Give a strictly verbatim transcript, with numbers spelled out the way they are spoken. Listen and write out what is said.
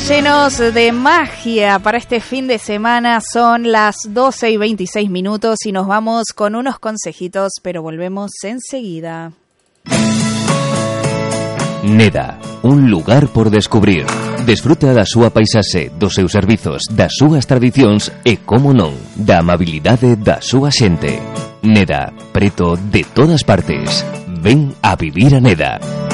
llenos de magia para este fin de semana. Son las doce y veintiséis minutos y nos vamos con unos consejitos, pero volvemos enseguida. Neda, un lugar por descubrir. Desfruta da súa paisaxe, dos seus servizos, das súas tradicións e, como non, da amabilidade da súa xente. Neda, preto de todas partes. Ven a vivir a Neda.